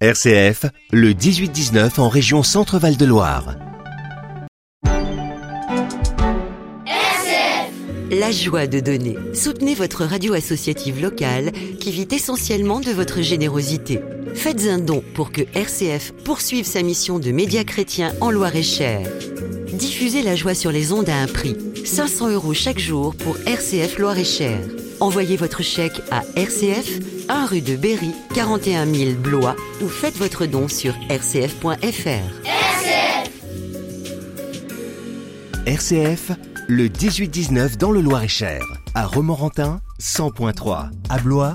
RCF, le 18-19 en région Centre-Val de Loire. La joie de donner. Soutenez votre radio associative locale qui vit essentiellement de votre générosité. Faites un don pour que RCF poursuive sa mission de média chrétien en Loire-et-Cher. Diffusez la joie sur les ondes à un prix. 500 € chaque jour pour RCF Loire-et-Cher. Envoyez votre chèque à RCF, 1 rue de Berry, 41 000 Blois ou faites votre don sur rcf.fr. RCF, le 18-19 dans le Loir-et-Cher. À Romorantin, 100.3. À Blois,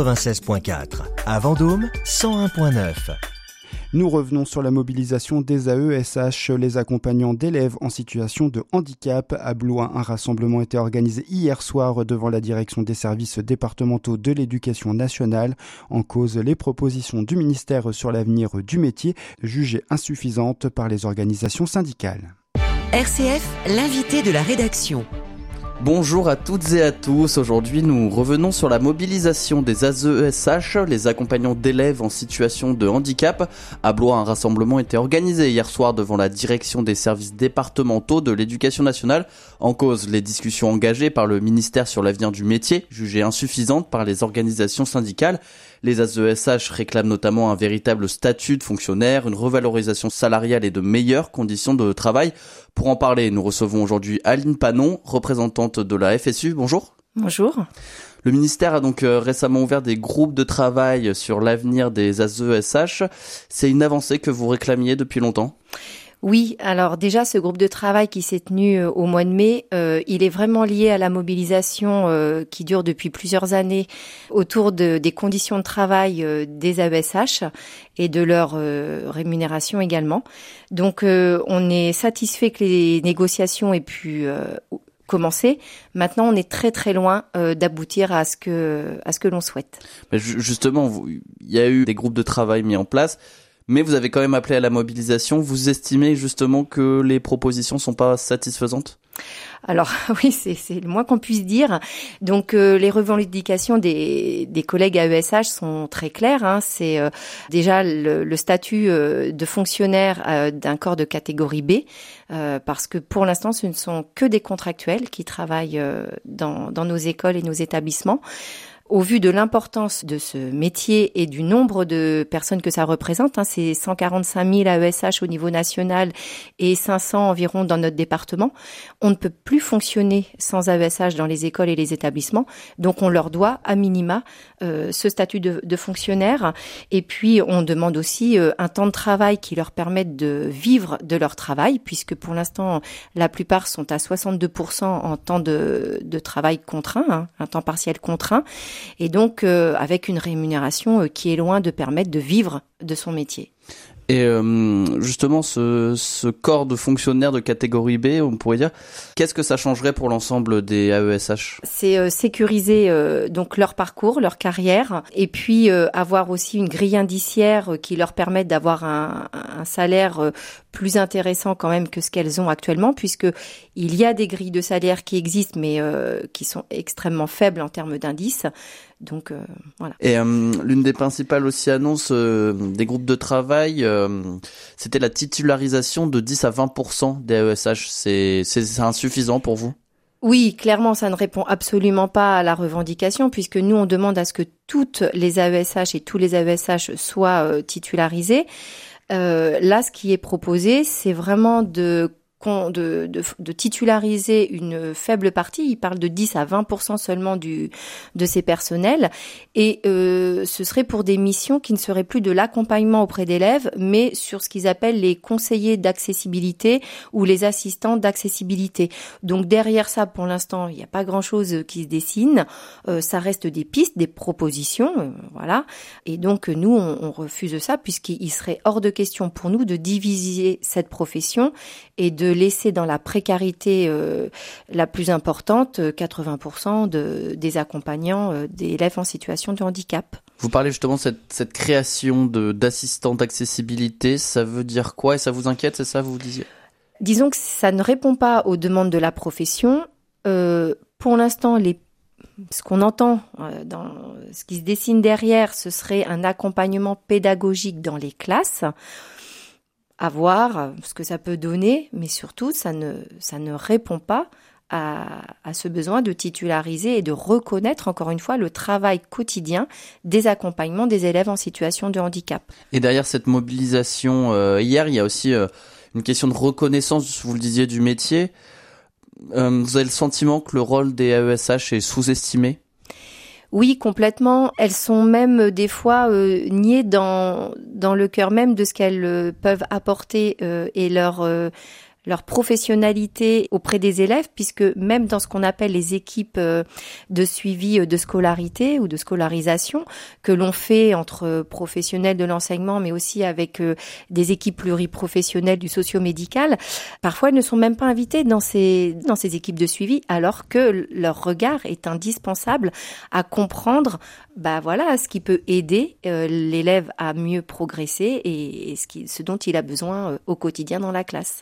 96.4. À Vendôme, 101.9. Nous revenons sur la mobilisation des AESH, les accompagnants d'élèves en situation de handicap. À Blois, un rassemblement était organisé hier soir devant la direction des services départementaux de l'éducation nationale. En cause, les propositions du ministère sur l'avenir du métier, jugées insuffisantes par les organisations syndicales. RCF, l'invité de la rédaction. Bonjour à toutes et à tous. Aujourd'hui, nous revenons sur la mobilisation des AESH, les accompagnants d'élèves en situation de handicap. À Blois, un rassemblement était organisé hier soir devant la direction des services départementaux de l'éducation nationale. En cause, les discussions engagées par le ministère sur l'avenir du métier, jugées insuffisantes par les organisations syndicales. Les AESH réclament notamment un véritable statut de fonctionnaire, une revalorisation salariale et de meilleures conditions de travail. Pour en parler, nous recevons aujourd'hui Aline Panon, représentante de la FSU. Bonjour. Bonjour. Le ministère a donc récemment ouvert des groupes de travail sur l'avenir des AESH. C'est une avancée que vous réclamiez depuis longtemps ? Oui, alors déjà ce groupe de travail qui s'est tenu au mois de mai, il est vraiment lié à la mobilisation qui dure depuis plusieurs années autour des conditions de travail des AESH et de leur rémunération également. Donc on est satisfait que les négociations aient pu commencer. Maintenant, on est très très loin d'aboutir à ce que l'on souhaite. Mais justement, il y a eu des groupes de travail mis en place. Mais vous avez quand même appelé à la mobilisation. Vous estimez justement que les propositions sont pas satisfaisantes ? Alors oui, c'est le moins qu'on puisse dire. Donc les revendications des collègues AESH sont très claires. C'est déjà le statut de fonctionnaire d'un corps de catégorie B, parce que pour l'instant, ce ne sont que des contractuels qui travaillent dans nos écoles et nos établissements. Au vu de l'importance de ce métier et du nombre de personnes que ça représente, c'est 145 000 AESH au niveau national et 500 environ dans notre département, on ne peut plus fonctionner sans AESH dans les écoles et les établissements. Donc on leur doit à minima ce statut de fonctionnaire. Et puis on demande aussi un temps de travail qui leur permette de vivre de leur travail, puisque pour l'instant la plupart sont à 62% en temps de travail contraint, un temps partiel contraint. Et donc avec une rémunération qui est loin de permettre de vivre de son métier. Et justement, ce corps de fonctionnaires de catégorie B, on pourrait dire, qu'est-ce que ça changerait pour l'ensemble des AESH ? C'est sécuriser donc leur parcours, leur carrière, et puis avoir aussi une grille indiciaire qui leur permette d'avoir un salaire plus intéressant quand même que ce qu'elles ont actuellement, puisque il y a des grilles de salaire qui existent, mais qui sont extrêmement faibles en termes d'indices. Donc voilà. Et l'une des principales aussi annonces des groupes de travail, c'était la titularisation de 10 à 20% des AESH. C'est insuffisant pour vous ? Oui, clairement, ça ne répond absolument pas à la revendication, puisque nous, on demande à ce que toutes les AESH et tous les AESH soient titularisés. Là, ce qui est proposé, c'est vraiment de titulariser une faible partie. Il parle de 10 à 20% seulement de ces personnels. Et ce serait pour des missions qui ne seraient plus de l'accompagnement auprès d'élèves, mais sur ce qu'ils appellent les conseillers d'accessibilité ou les assistants d'accessibilité. Donc derrière ça, pour l'instant, il n'y a pas grand-chose qui se dessine. Ça reste des pistes, des propositions, voilà. Et donc nous, on refuse ça, puisqu'il serait hors de question pour nous de diviser cette profession et de laisser dans la précarité la plus importante, 80% des accompagnants d'élèves en situation de handicap. Vous parlez justement de cette création d'assistants d'accessibilité, ça veut dire quoi et ça vous inquiète, c'est ça vous disiez ? Disons que ça ne répond pas aux demandes de la profession. Pour l'instant, ce qu'on entend dans ce qui se dessine derrière, ce serait un accompagnement pédagogique dans les classes, à voir ce que ça peut donner, mais surtout, ça ne répond pas à ce besoin de titulariser et de reconnaître, encore une fois, le travail quotidien des accompagnements des élèves en situation de handicap. Et derrière cette mobilisation, hier, il y a aussi une question de reconnaissance, vous le disiez, du métier. Vous avez le sentiment que le rôle des AESH est sous-estimé ? Oui, complètement. Elles sont même des fois niées dans le cœur même de ce qu'elles peuvent apporter et leur professionnalité auprès des élèves, puisque même dans ce qu'on appelle les équipes de suivi de scolarité ou de scolarisation, que l'on fait entre professionnels de l'enseignement, mais aussi avec des équipes pluriprofessionnelles du socio-médical, parfois elles ne sont même pas invitées dans ces équipes de suivi, alors que leur regard est indispensable à comprendre ce qui peut aider l'élève à mieux progresser et ce dont il a besoin au quotidien dans la classe.